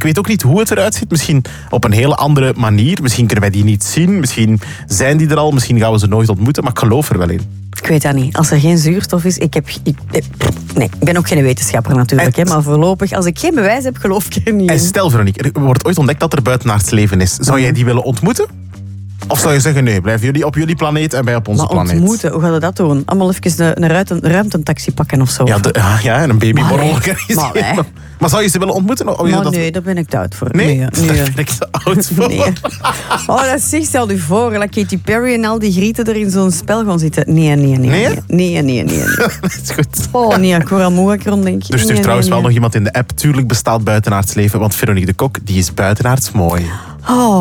Ik weet ook niet hoe het eruit ziet. Misschien op een hele andere manier. Misschien kunnen wij die niet zien. Misschien zijn die er al. Misschien gaan we ze nooit ontmoeten. Maar ik geloof er wel in. Ik weet dat niet. Als er geen zuurstof is... Ik ben ook geen wetenschapper natuurlijk. Hè, maar voorlopig, als ik geen bewijs heb, geloof ik er niet En in. stel, Veronique, er wordt ooit ontdekt dat er buitenaards leven is. Zou jij die willen ontmoeten? Of zou je zeggen, nee, blijven jullie op jullie planeet en wij op onze Maar planeet? ontmoeten, hoe gaan we dat doen? Allemaal even een ruimtentaxi pakken of zo. Ja, en een babyborrel Maar organiseren. Maar zou je ze willen ontmoeten? Nee, daar ben ik te oud voor. Nee, daar ben ik te oud voor. Nee. Oh, dat zeg, stel je voor, dat Katy Perry en al die grieten er in zo'n spel gaan zitten. Nee. Dat is goed. Oh nee, ik word al moe ik rond denk. Er stuurt trouwens wel nog iemand in de app. Tuurlijk bestaat buitenaards leven, want Veronique de Kok, die is buitenaards mooi. Oh.